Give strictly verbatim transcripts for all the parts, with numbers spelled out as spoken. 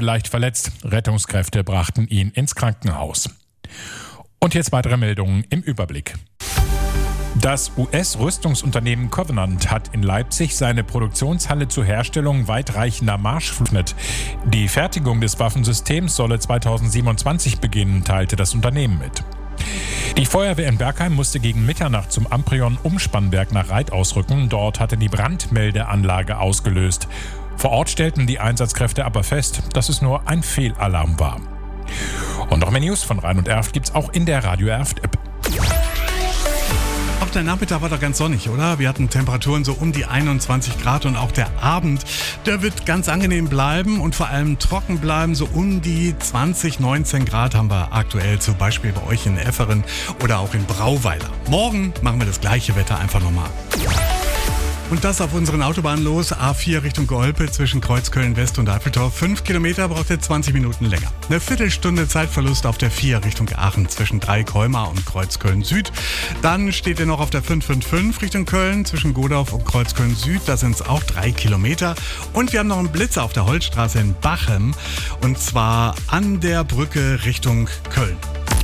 wurde leicht verletzt. Rettungskräfte brachten ihn ins Krankenhaus. Und jetzt weitere Meldungen im Überblick. Das U S-Rüstungsunternehmen Covenant hat in Leipzig seine Produktionshalle zur Herstellung weitreichender Marschflugkräfte. Die Fertigung des Waffensystems solle zweitausendsiebenundzwanzig beginnen, teilte das Unternehmen mit. Die Feuerwehr in Bergheim musste gegen Mitternacht zum Amprion-Umspannwerk nach Reit ausrücken. Dort hatte die Brandmeldeanlage ausgelöst. Vor Ort stellten die Einsatzkräfte aber fest, dass es nur ein Fehlalarm war. Und noch mehr News von Rhein und Erft gibt's auch in der Radio Erft-App. Auch der Nachmittag war doch ganz sonnig, oder? Wir hatten Temperaturen so um die einundzwanzig Grad und auch der Abend, der wird ganz angenehm bleiben und vor allem trocken bleiben. So um die zwanzig, neunzehn Grad haben wir aktuell zum Beispiel bei euch in Efferen oder auch in Brauweiler. Morgen machen wir das gleiche Wetter einfach nochmal. Und das auf unseren Autobahnen los. A vier Richtung Golpe zwischen Kreuzköln West und Eiffeltor. Fünf Kilometer braucht ihr zwanzig Minuten länger. Eine Viertelstunde Zeitverlust auf der vier Richtung Aachen zwischen Dreikolmar und Kreuzköln Süd. Dann steht ihr noch auf der fünf fünf fünf Richtung Köln zwischen Godorf und Kreuzköln Süd. Da sind es auch drei Kilometer. Und wir haben noch einen Blitzer auf der Holzstraße in Bachem. Und zwar an der Brücke Richtung Köln.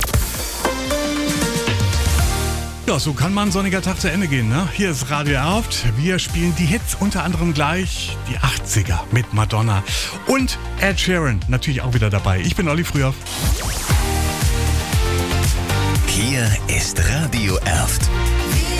Ja, so kann mal ein sonniger Tag zu Ende gehen, ne? Hier ist Radio Erft. Wir spielen die Hits, unter anderem gleich die achtziger mit Madonna und Ed Sheeran natürlich auch wieder dabei. Ich bin Olli Früher. Hier ist Radio Erft.